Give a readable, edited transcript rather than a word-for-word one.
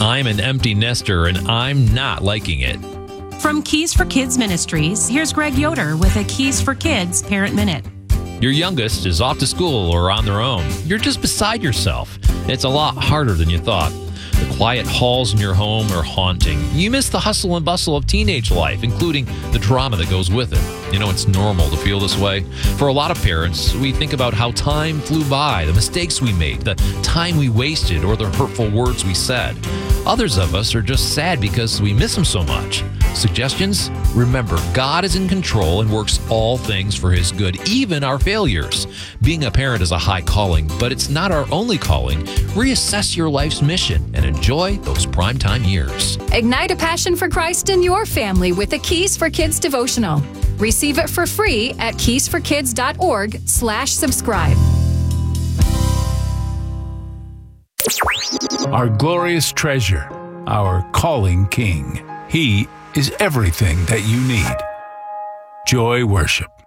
I'm an empty nester and I'm not liking it. From Keys for Kids Ministries, here's Greg Yoder with a Keys for Kids Parent Minute. Your youngest is off to school or on their own. You're just beside yourself. It's a lot harder than you thought. The quiet halls in your home are haunting. You miss the hustle and bustle of teenage life, including the drama that goes with it. You know, it's normal to feel this way. For a lot of parents, we think about how time flew by, the mistakes we made, the time we wasted, or the hurtful words we said. Others of us are just sad because we miss them so much. Suggestions? Remember, God is in control and works all things for His good, even our failures. Being a parent is a high calling, but it's not our only calling. Reassess your life's mission and enjoy those primetime years. Ignite a passion for Christ in your family with the Keys for Kids devotional. Receive it for free at keysforkids.org/subscribe. Our glorious treasure, our calling King. He is everything that you need. Joy Worship.